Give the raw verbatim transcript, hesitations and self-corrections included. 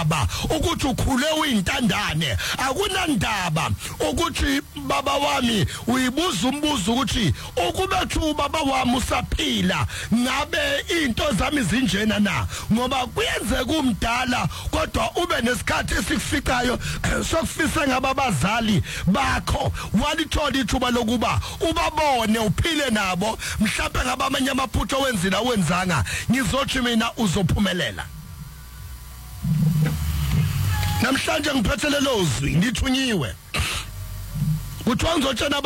akunandaba ukuthi ukhule uyintandane, akunandaba ukuthi baba wami uyibuza umbuzo ukuthi ukube thu baba wami usaphila ngabe into zami zinjena na, ngoba kuyenzeka umdala kodwa ube nesikhathi esikuficayo sokufisa ngababazali bakho walithola ithuba lokuba ubabone uphile nabo, mhlawumbe ngabamanye amaphutho wenzina wenzanga. Ngizothi mina uzophumelela. Namhlanje ngiphethe lelo zwi ngithunyiwe kuthiwa ngizotshena